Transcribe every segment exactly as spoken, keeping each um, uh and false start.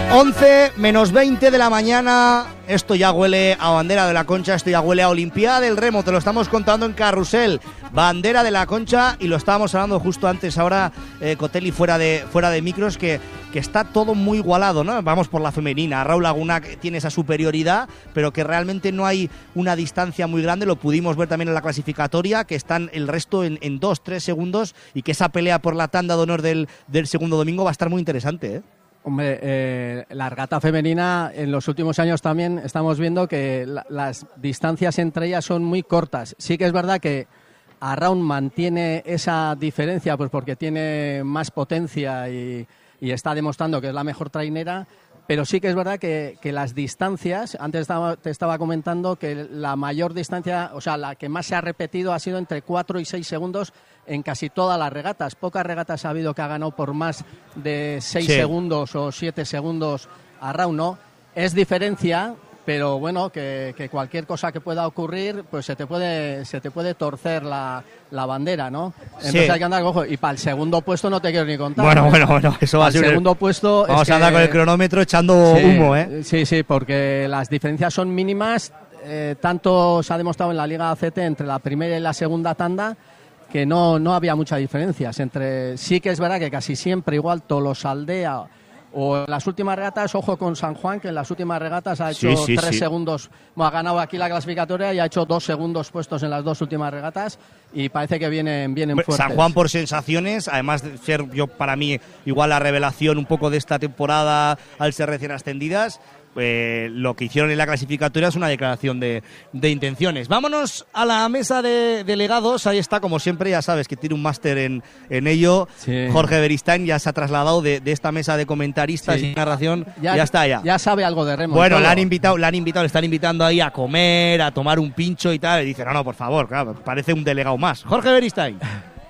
once menos veinte de la mañana, esto ya huele a bandera de la Concha, esto ya huele a Olimpiada del Remo, te lo estamos contando en Carrusel, bandera de la Concha, y lo estábamos hablando justo antes ahora, eh, Cotelli fuera de, fuera de micros, que, que está todo muy igualado, ¿no? Vamos por la femenina, Raúl Laguna tiene esa superioridad, pero que realmente no hay una distancia muy grande, lo pudimos ver también en la clasificatoria, que están el resto en, en dos, tres segundos, y que esa pelea por la tanda de honor del, del segundo domingo va a estar muy interesante, ¿eh? Hombre, eh, la regata femenina en los últimos años también estamos viendo que la, las distancias entre ellas son muy cortas. Sí que es verdad que Arraun mantiene esa diferencia pues porque tiene más potencia y, y está demostrando que es la mejor trainera, pero sí que es verdad que, que las distancias, antes estaba, te estaba comentando que la mayor distancia, o sea, la que más se ha repetido ha sido entre cuatro y seis segundos en casi todas las regatas. Pocas regatas ha habido que ha ganado por más de seis sí. segundos o siete segundos Arraun, ¿no? Es diferencia, pero bueno, que, que cualquier cosa que pueda ocurrir, pues se te puede se te puede torcer la, la bandera, ¿no? Entonces sí. hay que andar con ojo. Y para el segundo puesto no te quiero ni contar. Bueno, ¿eh? bueno, bueno, eso va a ser... el segundo puesto... Vamos es a andar que... con el cronómetro echando sí, humo, ¿eh? Sí, sí, porque las diferencias son mínimas. Eh, tanto se ha demostrado en la Liga A C T entre la primera y la segunda tanda que no, no había muchas diferencias. Entre sí que es verdad que casi siempre igual Tolosaldea o en las últimas regatas, ojo con San Juan, que en las últimas regatas ha hecho sí, sí, tres sí. segundos, bueno, ha ganado aquí la clasificatoria y ha hecho dos segundos puestos en las dos últimas regatas y parece que vienen, vienen fuertes. San Juan por sensaciones, además de ser yo para mí igual la revelación un poco de esta temporada al ser recién ascendidas. Eh, lo que hicieron en la clasificatoria es una declaración de, de intenciones. Vámonos a la mesa de delegados. Ahí está, como siempre, ya sabes que tiene un máster en, en ello. Sí. Jorge Beristain ya se ha trasladado de, de esta mesa de comentaristas sí. y narración. Ya, ya está ya. Ya sabe algo de remo. Bueno, le han invitado, le han invitado, le están invitando ahí a comer, a tomar un pincho y tal. Y dice, no, no, por favor, claro, parece un delegado más. Jorge Beristain.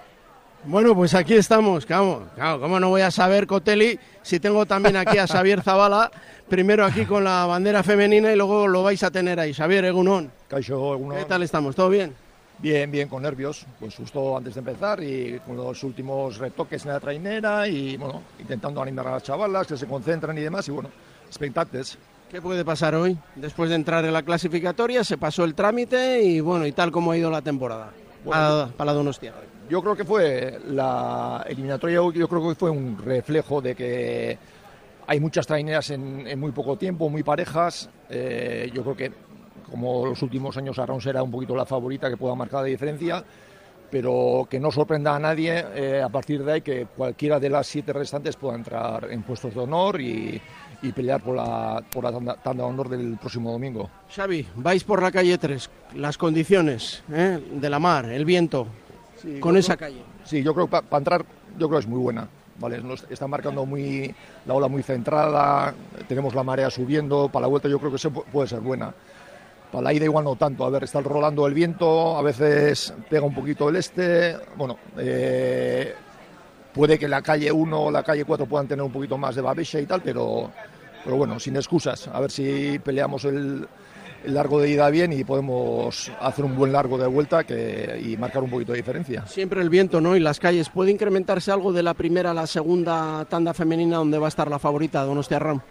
Bueno, pues aquí estamos, claro, claro, ¿cómo no voy a saber, Cotelli, si tengo también aquí a Xavier Zabala, primero aquí con la bandera femenina y luego lo vais a tener ahí. Xavier, Egunon. Caixo, Egunon. ¿Qué tal estamos? ¿Todo bien? Bien, bien, con nervios, pues justo antes de empezar y con los últimos retoques en la trainera y, bueno, intentando animar a las chavalas que se concentran y demás y, bueno, expectantes. ¿Qué puede pasar hoy? Después de entrar en la clasificatoria, se pasó el trámite y, bueno, y tal como ha ido la temporada bueno, para, para la Donostia. Yo creo que fue la eliminatoria, yo creo que fue un reflejo de que hay muchas traineras en, en muy poco tiempo, muy parejas. Eh, yo creo que, como los últimos años, Arraun será un poquito la favorita que pueda marcar la diferencia, pero que no sorprenda a nadie eh, a partir de ahí que cualquiera de las siete restantes pueda entrar en puestos de honor y, y pelear por la, por la tanda, tanda de honor del próximo domingo. Xavi, vais por la calle tres, las condiciones ¿eh? de la mar, el viento. Sí, con esa creo, calle. Sí, yo creo que para pa entrar, yo creo que es muy buena. Vale, nos está marcando muy la ola muy centrada, tenemos la marea subiendo, para la vuelta yo creo que se puede ser buena. Para la ida igual no tanto, a ver, está rolando el viento, a veces pega un poquito el este, bueno, eh, puede que la calle uno o la calle cuatro puedan tener un poquito más de babesha y tal, pero, pero bueno, sin excusas, a ver si peleamos el... el largo de ida bien y podemos hacer un buen largo de vuelta que, y marcar un poquito de diferencia. Siempre el viento, ¿no? Y las calles. ¿Puede incrementarse algo de la primera a la segunda tanda femenina donde va a estar la favorita, Donostia Arraun?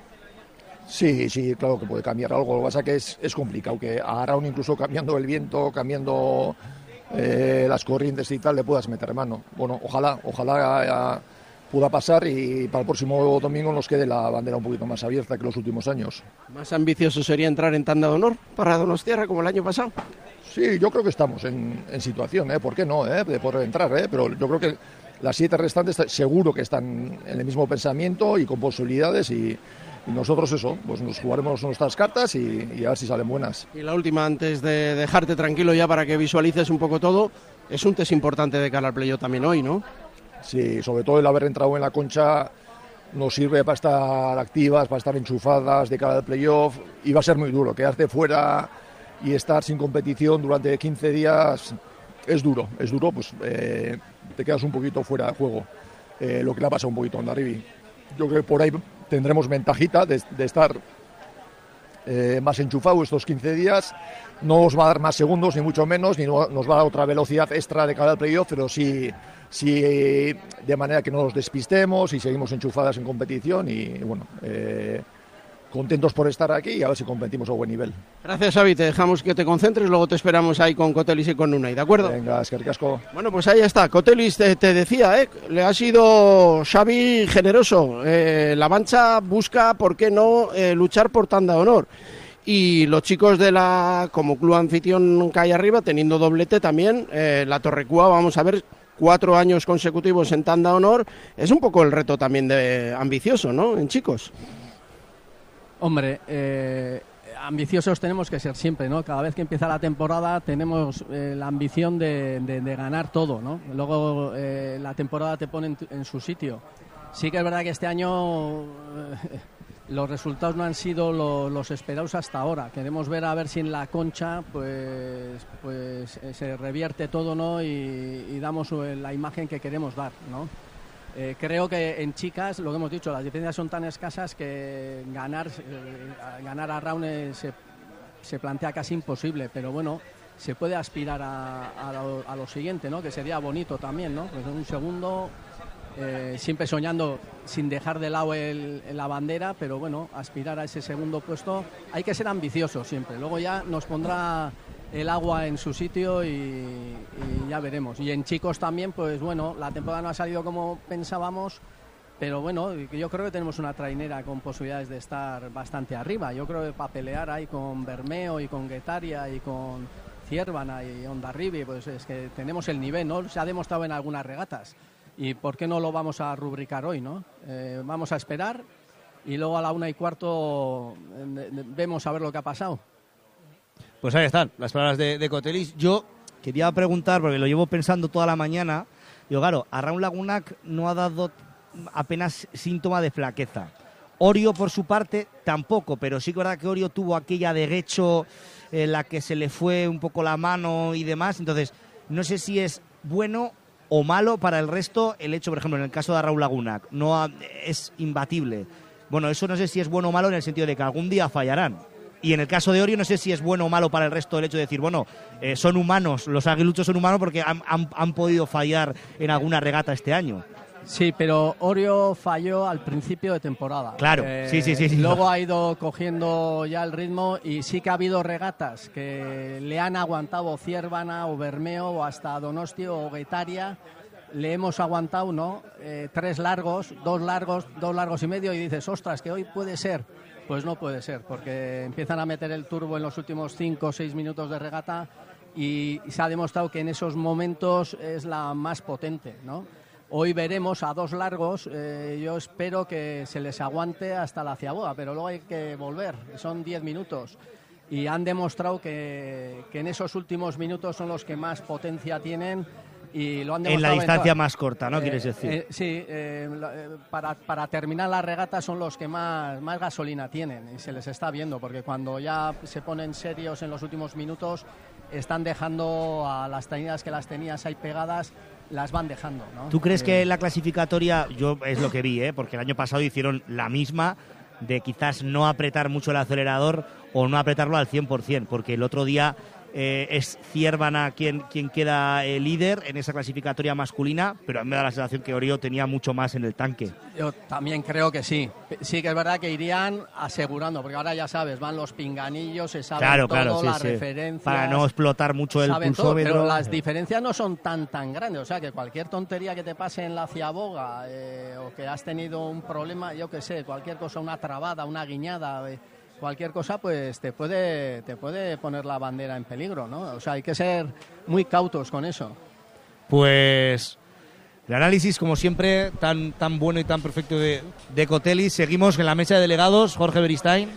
Sí, sí, claro que puede cambiar algo. Lo que pasa es que es, es complicado, que a Arraun incluso cambiando el viento, cambiando eh, las corrientes y tal, le puedas meter mano. Bueno, ojalá, ojalá... Eh, pueda pasar y para el próximo domingo nos quede la bandera un poquito más abierta que los últimos años. ¿Más ambicioso sería entrar en tanda de honor para Donostiarra como el año pasado? Sí, yo creo que estamos en, en situación, ¿eh? ¿Por qué no? ¿eh? De poder entrar, ¿eh? Pero yo creo que las siete restantes seguro que están en el mismo pensamiento y con posibilidades y, y nosotros eso, pues nos jugaremos nuestras cartas y, y a ver si salen buenas. Y la última, antes de dejarte tranquilo ya para que visualices un poco todo, es un test importante de cara al playoff también hoy, ¿no? Sí, sobre todo el haber entrado en la Concha nos sirve para estar activas, para estar enchufadas de cara al playoff y va a ser muy duro, quedarte fuera y estar sin competición durante quince días es duro, es duro, pues eh, te quedas un poquito fuera de juego, eh, lo que le ha pasado un poquito a Hondarribia. Yo creo que por ahí tendremos ventajita de, de estar eh, más enchufado estos quince días, no os va a dar más segundos ni mucho menos, ni no, nos va a dar otra velocidad extra de cara al playoff, pero sí... Sí, de manera que no nos despistemos y seguimos enchufadas en competición y bueno, eh, contentos por estar aquí y a ver si competimos a buen nivel. Gracias, Xavi, te dejamos que te concentres, luego te esperamos ahí con Cotelis y con Unai, ¿de acuerdo? Venga, es que ricasco. Bueno, pues ahí está, Cotelis te, te decía, ¿eh? Le ha sido Xavi generoso, eh, la Mancha busca, ¿por qué no?, eh, luchar por tanda de honor. Y los chicos de la, como club anfitrión que hay arriba, teniendo doblete también, eh, la Torrecúa, vamos a ver, cuatro años consecutivos en tanda de honor, es un poco el reto también de ambicioso, ¿no?, en chicos. Hombre, eh, ambiciosos tenemos que ser siempre, ¿no? Cada vez que empieza la temporada tenemos eh, la ambición de, de, de ganar todo, ¿no? Luego eh, la temporada te pone en, en su sitio. Sí que es verdad que este año... Eh, los resultados no han sido lo, los esperados hasta ahora. Queremos ver a ver si en la Concha pues pues eh, se revierte todo, ¿no? Y, y damos la imagen que queremos dar, ¿no? Eh, creo que en chicas, lo que hemos dicho, las diferencias son tan escasas que ganar eh, ganar a Raune se, se plantea casi imposible, pero bueno, se puede aspirar a, a, lo, a lo siguiente, ¿no? Que sería bonito también, ¿no? Pues en un segundo... Eh, siempre soñando sin dejar de lado el, la bandera, pero bueno, aspirar a ese segundo puesto. Hay que ser ambiciosos siempre, luego ya nos pondrá el agua en su sitio y, y ya veremos. Y en chicos también, pues bueno, la temporada no ha salido como pensábamos, pero bueno, yo creo que tenemos una trainera con posibilidades de estar bastante arriba. Yo creo que para pelear ahí con Bermeo y con Guetaria y con Ciervana y Hondarribia, pues es que tenemos el nivel, ¿no? Se ha demostrado en algunas regatas. ¿Y por qué no lo vamos a rubricar hoy, no? Eh, vamos a esperar y luego a la una y cuarto eh, vemos a ver lo que ha pasado. Pues ahí están las palabras de, de Cotelis. Yo quería preguntar, porque lo llevo pensando toda la mañana, digo, claro, Arraun Lagunac no ha dado apenas síntoma de flaqueza. Orio, por su parte, tampoco, pero sí que es verdad que Orio tuvo aquella de Guecho en la que se le fue un poco la mano y demás. Entonces, no sé si es bueno o malo para el resto el hecho, por ejemplo, en el caso de Arraun Lagunac, no ha, es imbatible. Bueno, eso no sé si es bueno o malo en el sentido de que algún día fallarán. Y en el caso de Orio no sé si es bueno o malo para el resto el hecho de decir, bueno, eh, son humanos, los aguiluchos son humanos porque han, han, han podido fallar en alguna regata este año. Sí, pero Orio falló al principio de temporada. Claro, eh, sí, sí, sí, sí. Luego ha ido cogiendo ya el ritmo y sí que ha habido regatas que le han aguantado Ciervana o Bermeo o hasta Donostia o Guetaria. Le hemos aguantado, ¿no? Eh, tres largos, dos largos, dos largos y medio y dices, ostras, que hoy puede ser. Pues no puede ser, porque empiezan a meter el turbo en los últimos cinco o seis minutos de regata y se ha demostrado que en esos momentos es la más potente, ¿no? Hoy veremos a dos largos, eh, yo espero que se les aguante hasta la Ciaboga, pero luego hay que volver, son diez minutos. Y han demostrado que, que en esos últimos minutos son los que más potencia tienen y lo han demostrado. En la distancia en más corta, ¿no? Eh, ¿Quieres decir? Eh, sí, eh, para, para terminar la regata son los que más, más gasolina tienen y se les está viendo, porque cuando ya se ponen serios en los últimos minutos están dejando a las tañidas que las tenías ahí pegadas, las van dejando, ¿no? ¿Tú crees eh, que la clasificatoria, yo es lo que vi, ¿eh? Porque el año pasado hicieron la misma, de quizás no apretar mucho el acelerador o no apretarlo al cien por ciento, porque el otro día eh, es Ciervana quien, quien queda eh, líder en esa clasificatoria masculina, pero a mí me da la sensación que Orio tenía mucho más en el tanque. Yo también creo que sí. Sí que es verdad que irían asegurando, porque ahora ya sabes, van los pinganillos, se saben claro, todo, claro, sí, las sí. referencias. Para no explotar mucho el saben pulsómetro. Todo, pero las diferencias no son tan tan grandes, o sea que cualquier tontería que te pase en la Ciaboga eh, o que has tenido un problema, yo qué sé, cualquier cosa, una trabada, una guiñada, eh, cualquier cosa, pues te puede te puede poner la bandera en peligro, ¿no? O sea, hay que ser muy cautos con eso. Pues el análisis, como siempre, tan tan bueno y tan perfecto de, de Cotelis. Seguimos en la mesa de delegados, Jorge Beristain.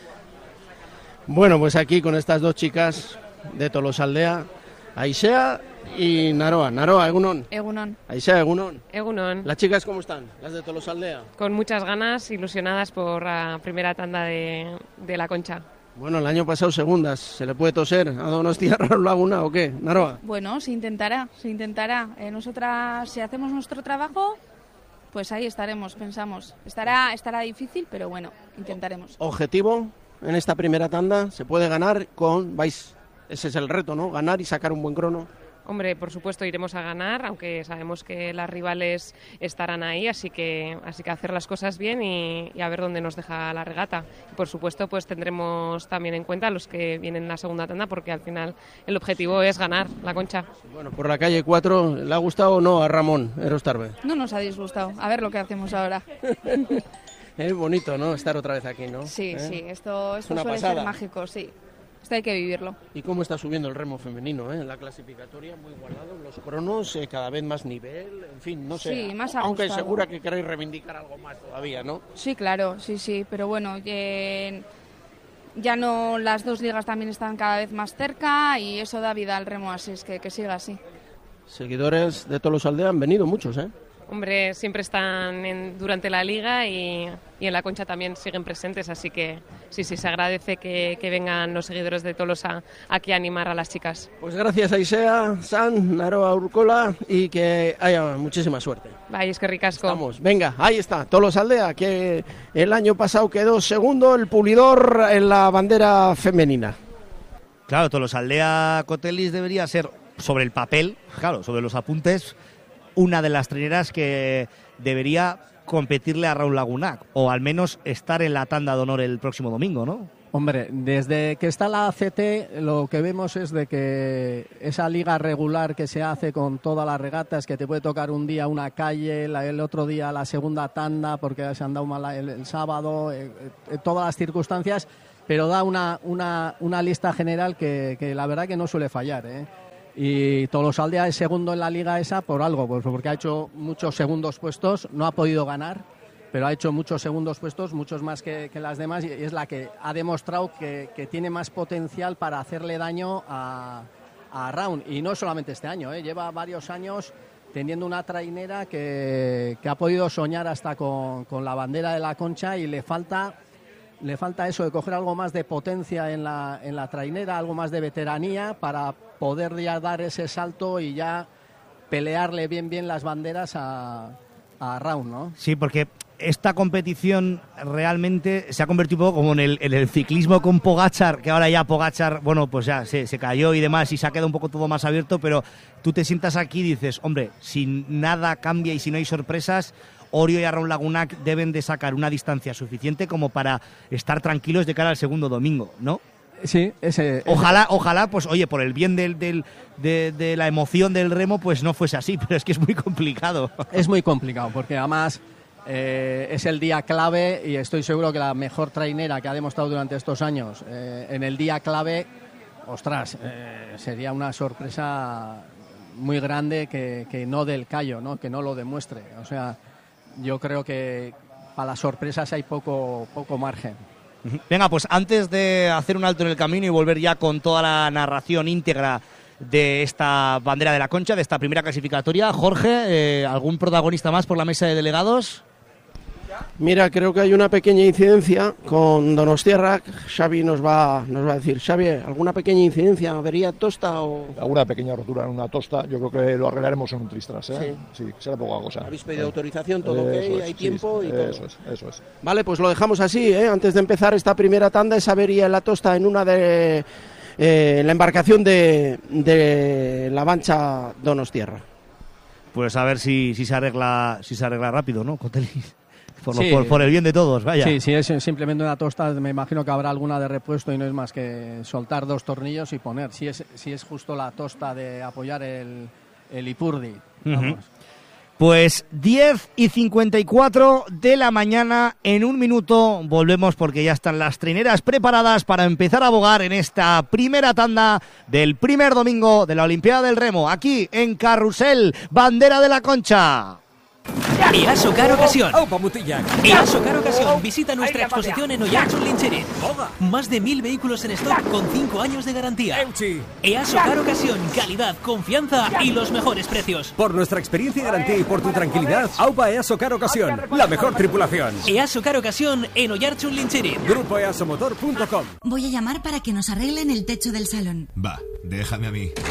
Bueno, pues aquí con estas dos chicas de Tolosaldea, Aisea y Naroa. Naroa, Egunon. Egunon. Aisea, Egunon. Egunon. ¿Las chicas cómo están? Las de Tolosaldea. Con muchas ganas, ilusionadas por la primera tanda de, de la Concha. Bueno, el año pasado segundas. ¿Se le puede toser a Donostia Arraun Laguna o qué? Naroa. Bueno, se intentará, se intentará. Eh, nosotras, si hacemos nuestro trabajo, pues ahí estaremos, pensamos. Estará, estará difícil, pero bueno, intentaremos. ¿Objetivo en esta primera tanda? ¿Se puede ganar con... vais? Ese es el reto, ¿no? Ganar y sacar un buen crono. Hombre, por supuesto iremos a ganar, aunque sabemos que las rivales estarán ahí, así que así que hacer las cosas bien y, y a ver dónde nos deja la regata. Y por supuesto, pues tendremos también en cuenta los que vienen en la segunda tanda, porque al final el objetivo es ganar la Concha. Bueno, por la calle cuatro, ¿le ha gustado o no a Ramón Erostarbe? No nos ha disgustado. A ver lo que hacemos ahora. Es bonito, ¿no? Estar otra vez aquí, ¿no? Sí, ¿Eh? sí, esto, esto una suele pasada. ser mágico, sí. Esto hay que vivirlo. ¿Y cómo está subiendo el remo femenino, eh? En la clasificatoria, muy igualado, los cronos, eh, cada vez más nivel, en fin, no sé. Sí, más aunque ajustado. segura que queréis reivindicar algo más todavía, ¿no? Sí, claro, sí, sí, pero bueno, eh, ya no, las dos ligas también están cada vez más cerca y eso da vida al remo, así es que que siga así. Seguidores de Tolosaldea han venido muchos, ¿eh? Hombre, siempre están en- durante la liga y, y en la Concha también siguen presentes, así que sí, sí, se agradece que, que vengan los seguidores de Tolosa aquí a animar a las chicas. Pues gracias a Isea, San, Naroa Urcola y que haya muchísima suerte. Bai, es que ricasco. Vamos, venga, ahí está, Tolosaldea, que el año pasado quedó segundo, el pulidor en la bandera femenina. Claro, Tolosaldea Cotelis debería ser, sobre el papel, claro, sobre los apuntes, una de las trineras que debería competirle a Raúl Lagunac, o al menos estar en la tanda de honor el próximo domingo, ¿no? Hombre, desde que está la A C T lo que vemos es de que esa liga regular que se hace con todas las regatas, que te puede tocar un día una calle, la- el otro día la segunda tanda porque se han dado mal el, el sábado, eh, eh, todas las circunstancias, pero da una, una, una lista general que, que la verdad que no suele fallar, ¿eh? Y Tolosaldea es segundo en la liga esa por algo, pues porque ha hecho muchos segundos puestos, no ha podido ganar, pero ha hecho muchos segundos puestos, muchos más que, que las demás, y es la que ha demostrado que, que tiene más potencial para hacerle daño a, a Round. Y no solamente este año, ¿eh? Lleva varios años teniendo una trainera que, que ha podido soñar hasta con, con la bandera de la Concha y le falta... Le falta eso de coger algo más de potencia en la, en la trainera, algo más de veteranía para poder ya dar ese salto y ya pelearle bien bien las banderas a, a Round, ¿no? Sí, porque esta competición realmente se ha convertido un poco como en el, en el ciclismo con Pogačar, que ahora ya Pogačar, bueno, pues ya se, se cayó y demás y se ha quedado un poco todo más abierto, pero tú te sientas aquí y dices, hombre, si nada cambia y si no hay sorpresas, Orio y Raúl Lagunac deben de sacar una distancia suficiente como para estar tranquilos de cara al segundo domingo, ¿no? Sí, ese... Ojalá, ojalá, pues oye, por el bien del, del, de, de la emoción del remo, pues no fuese así, pero es que es muy complicado. Es muy complicado, porque además eh, es el día clave y estoy seguro que la mejor trainera que ha demostrado durante estos años, eh, en el día clave, ostras, eh, sería una sorpresa muy grande que, que no dé el callo, ¿no? Que no lo demuestre. O sea, yo creo que para las sorpresas hay poco, poco margen. Venga, pues antes de hacer un alto en el camino y volver ya con toda la narración íntegra de esta bandera de la Concha, de esta primera clasificatoria, Jorge, eh, ¿algún protagonista más por la mesa de delegados? Mira, creo que hay una pequeña incidencia con Donostiarra. Xavi nos va, nos va a decir, Xavi, ¿alguna pequeña incidencia? ¿Avería tosta o...? Alguna pequeña rotura en una tosta, yo creo que lo arreglaremos en un tristras, ¿eh? Sí, será poca cosa. ¿Habéis pedido autorización? ¿Todo ok? Eso es, ¿Hay sí, tiempo? sí, y todo. Eso es, eso es. Vale, pues lo dejamos así, ¿eh? Antes de empezar esta primera tanda, esa avería en la tosta en una de... Eh, en la embarcación de, de la Mancha Donostiarra. Pues a ver si, si se arregla si se arregla rápido, ¿no, Cotelis? Por, lo- Sí. por, por el bien de todos, vaya. Sí, si es simplemente una tosta, me imagino que habrá alguna de repuesto y no es más que soltar dos tornillos y poner. Si es, si es justo la tosta de apoyar el, el Ipurdi. Vamos. Pues diez y cincuenta y cuatro de la mañana, en un minuto volvemos porque ya están las trineras preparadas para empezar a bogar en esta primera tanda del primer domingo de la Olimpiada del Remo, aquí en Carrusel, bandera de la Concha. EASO Car Ocasión. EASO Car Ocasión. Visita nuestra exposición en Oiartzun Lintxerin. Más de mil vehículos en stock con cinco años de garantía. EASO Car Ocasión. Calidad, confianza y los mejores precios. Por nuestra experiencia y garantía y por tu tranquilidad, AUPA EASO Car Ocasión, la mejor tripulación. EASO Car Ocasión en Oiartzun Lintxerin. Grupo easomotor punto com. Voy a llamar para que nos arreglen el techo del salón. Va, déjame a mí.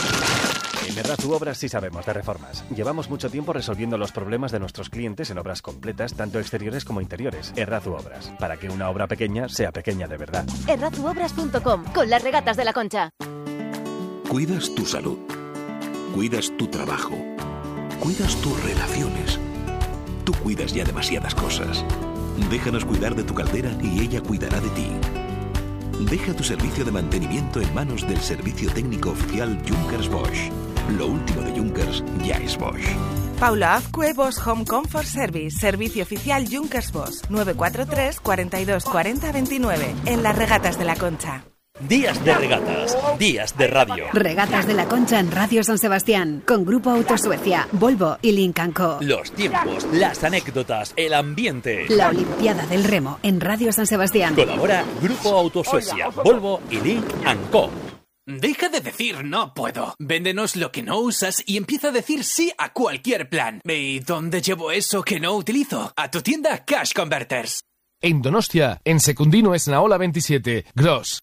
En Errazu Obras sí sabemos de reformas. Llevamos mucho tiempo resolviendo los problemas de nuestros clientes en obras completas, tanto exteriores como interiores. Errazu Obras, para que una obra pequeña sea pequeña de verdad. errazu obras punto com, con las regatas de la Concha. Cuidas tu salud. cuidas tu trabajo, cuidas tus relaciones. Tú cuidas ya demasiadas cosas. Déjanos cuidar de tu caldera y ella cuidará de ti. Deja tu servicio de mantenimiento en manos del servicio técnico oficial Junkers Bosch. Lo último de Junkers ya es Bosch. Paula Azcue Bosch Home Comfort Service, servicio oficial Junkers Bosch, nueve cuatro tres, cuarenta y dos, cuarenta, veintinueve, en las Regatas de la Concha. Días de regatas, días de radio. Regatas de la Concha en Radio San Sebastián, con Grupo Auto Suecia, Volvo y Lynk and Co. Los tiempos, las anécdotas, el ambiente. La Olimpiada del Remo en Radio San Sebastián. Colabora Grupo Auto Suecia, Volvo y Lynk and Co. Deja de decir no puedo. Véndenos lo que no usas y empieza a decir sí a cualquier plan. ¿Y dónde llevo eso que no utilizo? A tu tienda Cash Converters. En Donostia, en Secundino Esnaola veintisiete, Gross.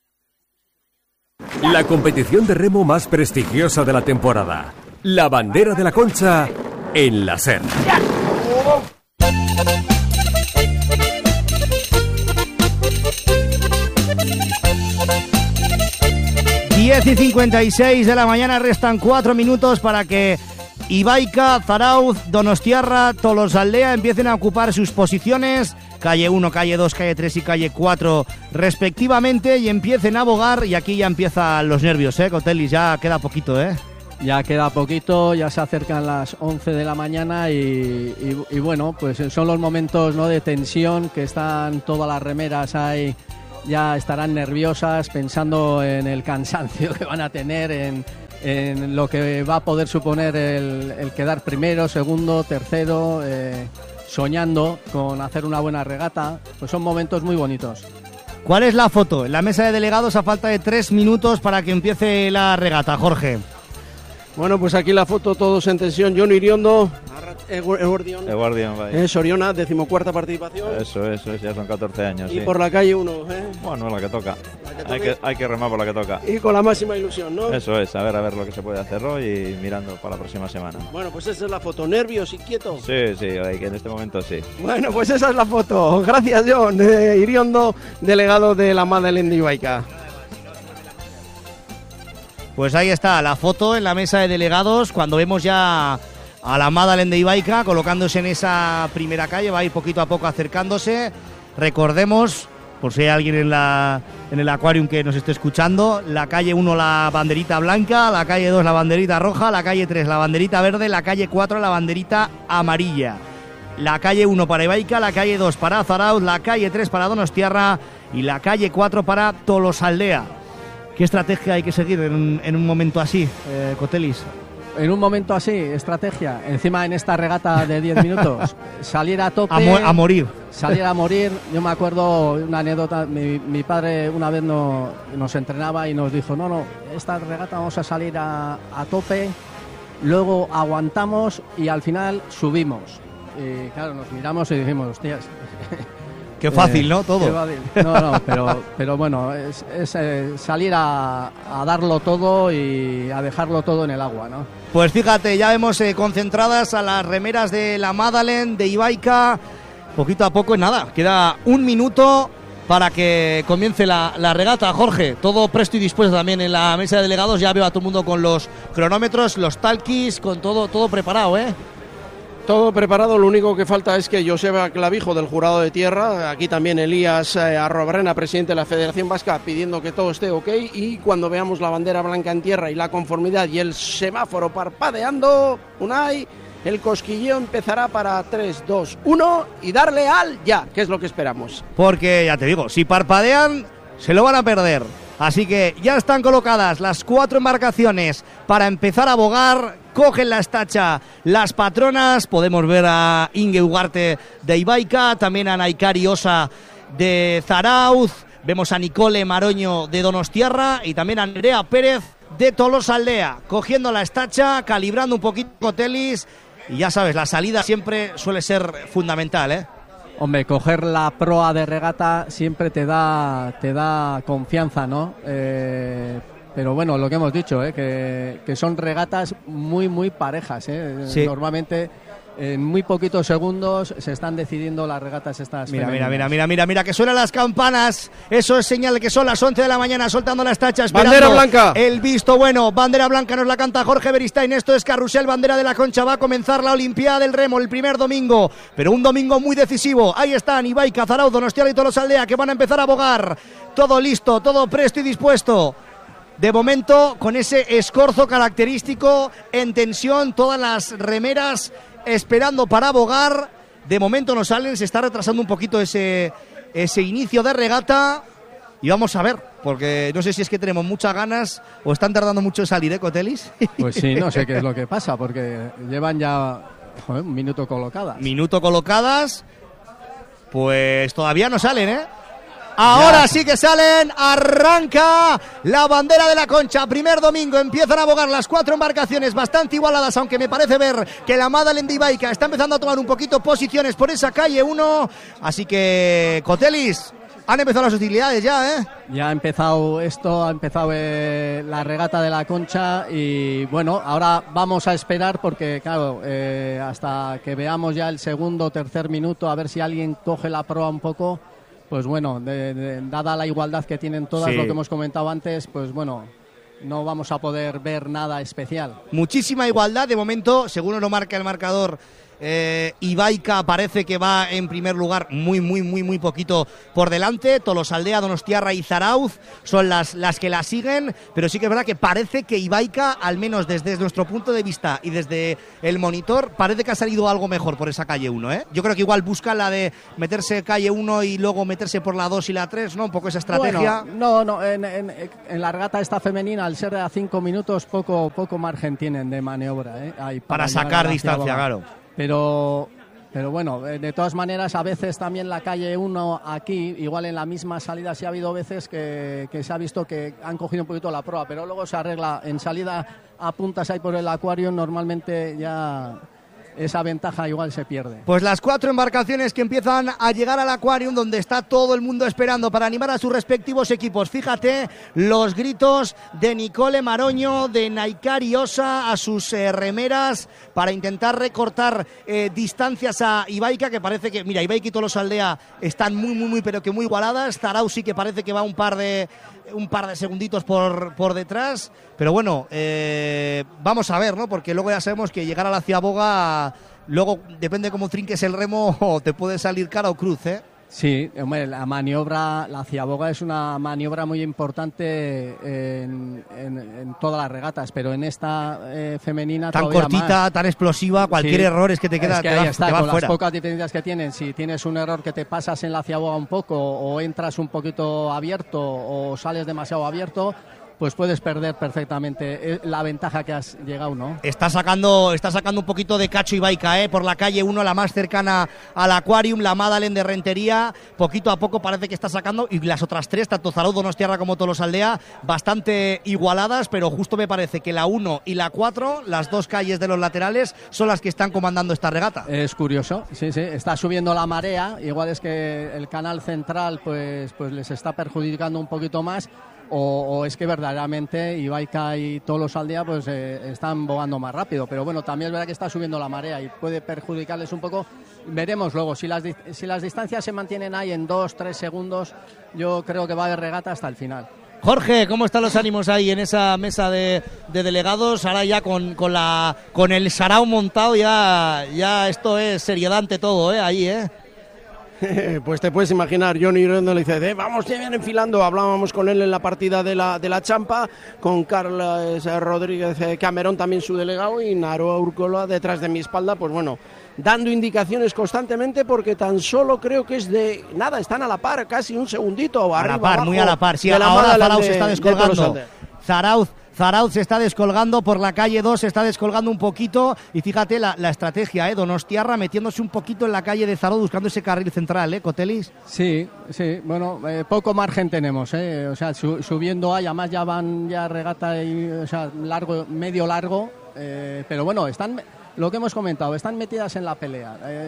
La competición de remo más prestigiosa de la temporada. La bandera de la Concha en la SER. diez y cincuenta y seis de la mañana, restan cuatro minutos para que Ibaica, Zarauz, Donostiarra, Tolosaldea empiecen a ocupar sus posiciones, calle uno, calle dos, calle tres y calle cuatro respectivamente, y empiecen a abogar, y aquí ya empiezan los nervios, ¿eh, Cotelis? Ya queda poquito, ¿eh? Ya queda poquito, ya se acercan las once de la mañana y, y, y bueno, pues son los momentos, ¿no?, de tensión, que están todas las remeras ahí, ya estarán nerviosas pensando en el cansancio que van a tener, en, en lo que va a poder suponer el, el quedar primero, segundo, tercero, eh, soñando con hacer una buena regata. Pues son momentos muy bonitos. ¿Cuál es la foto? En la mesa de delegados a falta de tres minutos para que empiece la regata, Jorge. Bueno, pues aquí la foto, todos en tensión. John Iriondo, Eguardión, Eguardión, eh, Soriona, decimocuarta participación. Eso, eso, ya son catorce años. Y sí. por la calle uno, ¿eh? Bueno, la que toca. La que hay, que, hay que remar por la que toca. Y con la máxima ilusión, ¿no? Eso es, a ver, a ver lo que se puede hacer hoy y mirando para la próxima semana. Bueno, pues esa es la foto. ¿Nervios y quietos? Sí, sí, en este momento sí. Bueno, pues esa es la foto. Gracias, John. Eh, Iriondo, delegado de la Madeleine de Ibaica. Pues ahí está la foto en la mesa de delegados, cuando vemos ya a la Madeleine de Ibaica colocándose en esa primera calle, va a ir poquito a poco acercándose. Recordemos, por si hay alguien en, la, en el Aquarium que nos esté escuchando, la calle uno la banderita blanca, la calle dos la banderita roja, la calle tres la banderita verde, la calle cuatro la banderita amarilla. La calle uno para Ibaica, la calle dos para Zarauz, la calle tres para Donostiarra y la calle cuatro para Tolosaldea. ¿Qué estrategia hay que seguir en un, en un momento así, eh, Cotelis? En un momento así, estrategia, encima en esta regata de diez minutos, salir a tope... A, mo- a morir. Salir a morir. Yo me acuerdo una anécdota, mi, mi padre una vez no, nos entrenaba y nos dijo, no, no, esta regata vamos a salir a, a tope, luego aguantamos y al final subimos. Y claro, nos miramos y dijimos, hostias... Qué fácil, eh, ¿no? Todo. Qué fácil. No, no, pero, pero bueno, es, es eh, salir a, a darlo todo y a dejarlo todo en el agua, ¿no? Pues fíjate, ya vemos eh, concentradas a las remeras de la Madeleine, de Ibaica, poquito a poco, en nada. Queda un minuto para que comience la, la regata, Jorge. Todo presto y dispuesto también en la mesa de delegados. Ya veo a todo el mundo con los cronómetros, los talkies, con todo, todo preparado, ¿eh? Todo preparado, lo único que falta es que Joseba Clavijo, del Jurado de Tierra, aquí también Elías eh, Arrobarrena, presidente de la Federación Vasca, pidiendo que todo esté ok, y cuando veamos la bandera blanca en tierra y la conformidad y el semáforo parpadeando, Unai, el cosquilleo empezará para tres, dos, uno y darle al ya, que es lo que esperamos. Porque, ya te digo, si parpadean, se lo van a perder. Así que ya están colocadas las cuatro embarcaciones para empezar a bogar. Cogen la estacha las patronas. Podemos ver a Inge Ugarte de Ibaica, también a Naikari Osa de Zarauz. Vemos a Nicole Maroño de Donostiarra y también a Nerea Pérez de Tolosaldea. Cogiendo la estacha, calibrando un poquito Cotelis. Y ya sabes, la salida siempre suele ser fundamental, ¿eh? Hombre, coger la proa de regata siempre te da te da confianza, ¿no? Eh, pero bueno, lo que hemos dicho, ¿eh? que, que son regatas muy, muy parejas, ¿eh? Sí. Normalmente en muy poquitos segundos se están decidiendo las regatas estas Mira, femeninas. mira, mira, mira, mira, mira, que suenan las campanas. Eso es señal de que son las once de la mañana, soltando las tachas, esperando bandera blanca. El visto bueno. Bandera blanca nos la canta Jorge Beristain. Esto es Carrusel, bandera de la Concha. Va a comenzar la Olimpiada del Remo, el primer domingo, pero un domingo muy decisivo. Ahí están Ibaica, Zarauz, Donostiarra y Tolosaldea, que van a empezar a bogar. Todo listo, todo presto y dispuesto. De momento, con ese escorzo característico, en tensión, todas las remeras esperando para bogar. De momento no salen, se está retrasando un poquito ese, ese inicio de regata. Y vamos a ver, porque no sé si es que tenemos muchas ganas o están tardando mucho en salir, ¿eh, Cotelis? Pues sí, no sé qué es lo que pasa, porque llevan ya joder, un minuto colocadas. Minuto colocadas, pues todavía no salen, ¿eh? Ahora ya. Sí que salen, arranca la bandera de la Concha, primer domingo, empiezan a bogar las cuatro embarcaciones bastante igualadas, aunque me parece ver que la Madalén de Ibaica está empezando a tomar un poquito posiciones por esa calle uno, así que Cotelis, han empezado las hostilidades ya, ¿eh? Ya ha empezado esto, ha empezado eh, la regata de la Concha y bueno, ahora vamos a esperar porque claro, eh, hasta que veamos ya el segundo o tercer minuto, a ver si alguien coge la proa un poco. Pues bueno, de, de, dada la igualdad que tienen todas, sí. Lo que hemos comentado antes, pues bueno, no vamos a poder ver nada especial. Muchísima igualdad, de momento, según lo marca el marcador, eh, Ibaica parece que va en primer lugar muy, muy, muy, muy poquito por delante. Tolosaldea, Donostiarra y Zarauz son las, las que la siguen, pero sí que es verdad que parece que Ibaica, al menos desde nuestro punto de vista y desde el monitor, parece que ha salido algo mejor por esa calle uno, ¿eh? Yo creo que igual busca la de meterse calle uno y luego meterse por la dos y la tres, ¿no? Un poco esa estrategia. Bueno, no, no, en, en, en la regata esta femenina, al ser a cinco minutos, poco, poco margen tienen de maniobra, ¿eh? Hay para, para sacar distancia, claro. Pero, pero bueno, de todas maneras, a veces también la calle uno aquí, igual en la misma salida, sí ha habido veces que, que se ha visto que han cogido un poquito la proa, pero luego se arregla en salida a puntas ahí por el acuario, normalmente ya esa ventaja igual se pierde. Pues las cuatro embarcaciones que empiezan a llegar al Aquarium, donde está todo el mundo esperando para animar a sus respectivos equipos. Fíjate los gritos de Nicole Maroño, de Naikari Osa a sus eh, remeras para intentar recortar eh, distancias a Ibaica, que parece que, mira, Ibaica y Tolosaldea están muy, muy, muy, pero que muy igualadas. Zarauz sí que parece que va un par de un par de segunditos por, por detrás, pero bueno, eh, vamos a ver, ¿no? Porque luego ya sabemos que llegar a la ciaboga, luego depende cómo trinques el remo, te puede salir cara o cruz, ¿eh? Sí, hombre, la maniobra, la ciaboga es una maniobra muy importante en, en, en todas las regatas, pero en esta eh, femenina tan todavía cortita, más. Tan explosiva, cualquier sí, error es que te queda, es que te ahí va, está, te va con fuera. Las pocas diferencias que tienen, si tienes un error que te pasas en la ciaboga un poco o entras un poquito abierto o sales demasiado abierto, pues puedes perder perfectamente la ventaja que has llegado, ¿no? Está sacando, está sacando un poquito de cacho Ibaica, ¿eh? Por la calle uno, la más cercana al Aquarium, la Madalén de Rentería, poquito a poco parece que está sacando, y las otras tres, tanto Zarauz, Donostiarra como Tolosaldea, bastante igualadas, pero justo me parece que la uno y la cuatro, las dos calles de los laterales, son las que están comandando esta regata. Es curioso, sí, sí, está subiendo la marea, igual es que el canal central pues, pues les está perjudicando un poquito más, O, o es que verdaderamente Ibaica y Tolosaldea pues eh, están bogando más rápido, pero bueno, también es verdad que está subiendo la marea y puede perjudicarles un poco. Veremos luego si las, si las distancias se mantienen ahí en dos, tres segundos, yo creo que va a haber regata hasta el final. Jorge, ¿cómo están los ánimos ahí en esa mesa de, de delegados? Ahora ya con, con, la, con el sarao montado, ya, ya esto es seriedad ante todo, ¿eh? Ahí, ¿eh? Pues te puedes imaginar, Johnny Redondo le dice, eh, vamos, ya vienen enfilando. Hablábamos con él en la partida de la, de la Champa, con Carlos Rodríguez Camerón, también su delegado, y Naroa Urcola detrás de mi espalda, pues bueno, dando indicaciones constantemente, porque tan solo creo que es de nada, están a la par, casi un segundito a arriba, la par, abajo, muy a la par, sí, de la ahora Zarauz de, se está descolgando, de Zarauz Zarauz se está descolgando por la calle dos, se está descolgando un poquito, y fíjate la, la estrategia, ¿eh? Donostiarra metiéndose un poquito en la calle de Zarauz buscando ese carril central, ¿eh, Cotelis? Sí, sí, bueno, eh, poco margen tenemos, ¿eh? O sea, su, subiendo hay, además ya van ya regata, y, o sea, largo, medio largo, eh, pero bueno, están, lo que hemos comentado, están metidas en la pelea. Eh,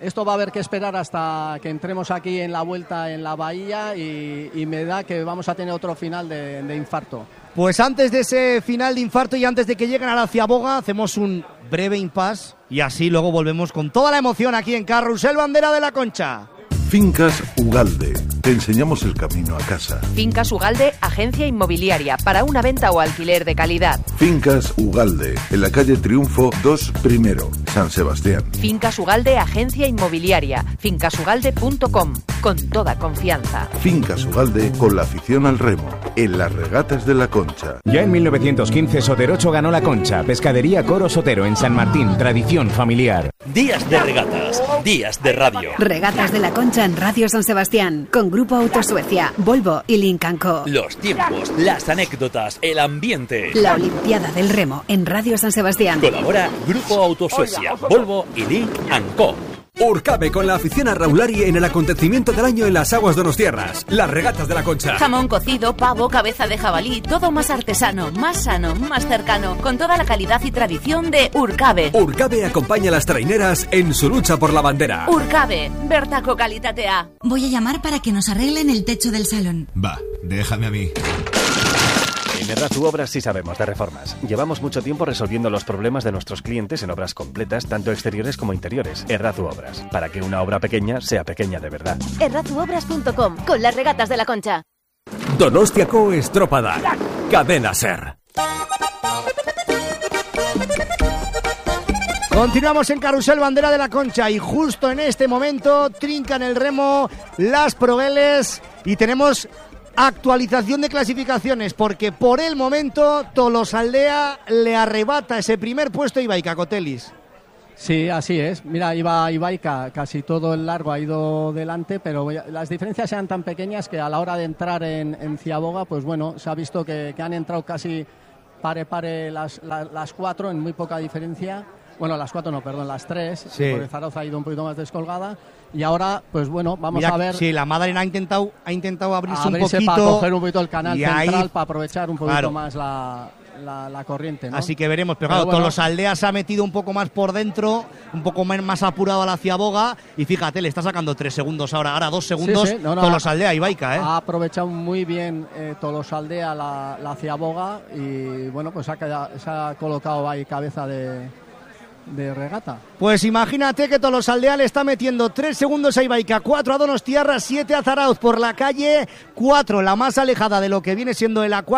esto va a haber que esperar hasta que entremos aquí en la vuelta en la bahía y, y me da que vamos a tener otro final de, de infarto. Pues antes de ese final de infarto y antes de que lleguen a la Ciaboga, hacemos un breve impasse y así luego volvemos con toda la emoción aquí en Carrusel Bandera de la Concha. Fincas Ugalde. Te enseñamos el camino a casa. Fincas Ugalde, agencia inmobiliaria para una venta o alquiler de calidad. Fincas Ugalde, en la calle Triunfo dos Primero, San Sebastián. Fincas Ugalde, agencia inmobiliaria. fincas ugalde punto com. Con toda confianza. Fincas Ugalde, con la afición al remo, en las regatas de la Concha. Ya en mil novecientos quince Soterocho ganó la Concha. Pescadería Coro Sotero en San Martín, tradición familiar. Días de regatas, días de radio. Regatas de la Concha en Radio San Sebastián, con Grupo Autosuecia, Volvo y Lynk and Co. Los tiempos, las anécdotas, el ambiente. La Olimpiada del Remo en Radio San Sebastián. Colabora Grupo Autosuecia, Volvo y Lynk and Co. Urcabe con la afición a Raulari en el acontecimiento del año en las aguas donostiarras, las regatas de la Concha. Jamón cocido, pavo, cabeza de jabalí, todo más artesano, más sano, más cercano, con toda la calidad y tradición de Urcabe. Urcabe acompaña a las traineras en su lucha por la bandera. Urcabe, bertako kalitatea. Voy a llamar para que nos arreglen el techo del salón. Va, déjame a mí. En Errazu Obras sí sabemos de reformas. Llevamos mucho tiempo resolviendo los problemas de nuestros clientes en obras completas, tanto exteriores como interiores. Errazu Obras, para que una obra pequeña sea pequeña de verdad. errazu obras punto com, con las regatas de la Concha. Donostiako Estropada, Cadena Ser. Continuamos en Carrusel Bandera de la Concha y justo en este momento trincan el remo las Progeles y tenemos actualización de clasificaciones porque por el momento Tolosaldea le arrebata ese primer puesto a Ibaica, Cotelis. Sí, así es. Mira, iba Ibaica, casi todo el largo ha ido delante, pero las diferencias eran tan pequeñas que a la hora de entrar en, en Ciaboga, pues bueno, se ha visto que, que han entrado casi pare pare las, las, las cuatro en muy poca diferencia. Bueno, las cuatro no, perdón, las tres, sí. Porque Zaragoza ha ido un poquito más descolgada. Y ahora, pues bueno, vamos Mira, a ver... Sí, la Madalena ha intentado, ha intentado abrirse, abrirse un poquito... para coger un poquito el canal central, ahí, para aprovechar un poquito claro. más la, la, la corriente, ¿no? Así que veremos, pero, pero claro, bueno, Tolosaldea se ha metido un poco más por dentro, un poco más apurado a la Ciaboga, y fíjate, le está sacando tres segundos ahora, ahora dos segundos, sí, sí. No, no, Tolosaldea, Ibaica, ¿eh? Ha aprovechado muy bien eh, Tolosaldea la, la Ciaboga, y bueno, pues ha quedado, se ha colocado ahí cabeza de... de regata. Pues imagínate que Tolosaldea le está metiendo tres segundos a Ibaica, cuatro a Donostiarra, siete a Zarauz por la calle, cuatro la más alejada de lo que viene siendo el Aqua